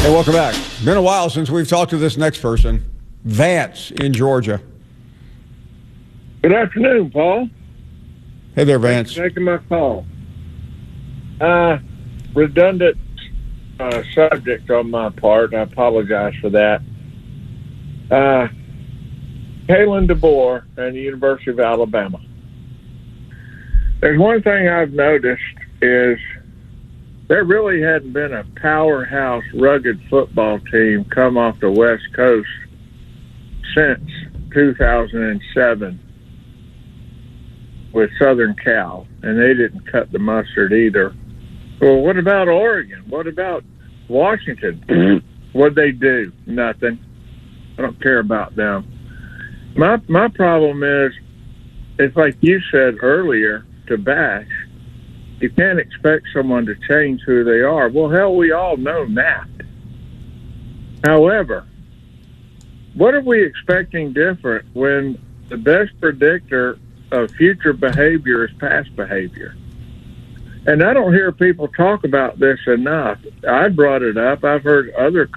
Hey, welcome back. Been a while since we've talked to this next person. Vance in Georgia. Good afternoon, Paul. Hey there, Vance. Thanks for taking my call. Redundant subject on my part. I apologize for that. Kalen DeBoer and the University of Alabama. There's one thing I've noticed is there really hadn't been a powerhouse, rugged football team come off the West Coast since 2007 with Southern Cal, and they didn't cut the mustard either. Well, what about Oregon? What about Washington? What'd they do? Nothing. I don't care about them. My problem is, it's like you said earlier to Bash, you can't expect someone to change who they are. Well, hell, we all know that. However, what are we expecting different when the best predictor of future behavior is past behavior? And I don't hear people talk about this enough. I brought it up. I've heard other